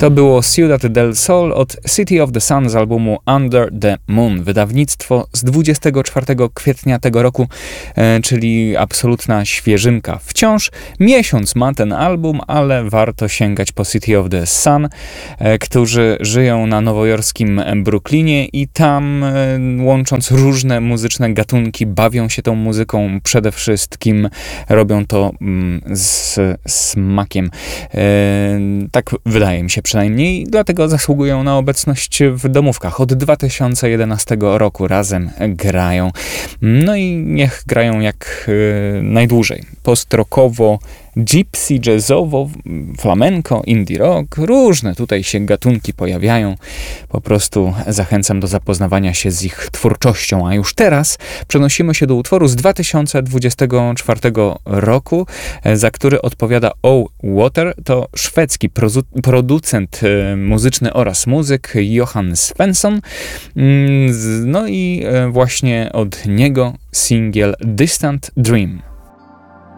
To było Ciudad del Sol od City of the Sun z albumu Under the Moon. Wydawnictwo z 24 kwietnia tego roku, czyli absolutna świeżynka. Wciąż miesiąc ma ten album, ale warto sięgać po City of the Sun, którzy żyją na nowojorskim Brooklynie i tam, łącząc różne muzyczne gatunki, bawią się tą muzyką. Przede wszystkim robią to z smakiem. Tak wydaje mi się przynajmniej, dlatego zasługują na obecność w domówkach. Od 2011 roku razem grają. No i niech grają jak najdłużej. Post-rockowo, gypsy, jazzowo, flamenco, indie rock, różne tutaj się gatunki pojawiają. Po prostu zachęcam do zapoznawania się z ich twórczością. A już teraz przenosimy się do utworu z 2024 roku, za który odpowiada O Water. To szwedzki producent muzyczny oraz muzyk Johan Svensson. No i właśnie od niego singiel Distant Dream.